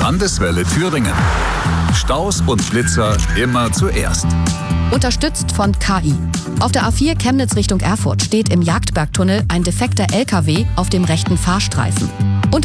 Landeswelle Thüringen. Staus und Blitzer immer zuerst. Unterstützt von KI. Auf der A4 Chemnitz Richtung Erfurt steht im Jagdbergtunnel ein defekter LKW auf dem rechten Fahrstreifen.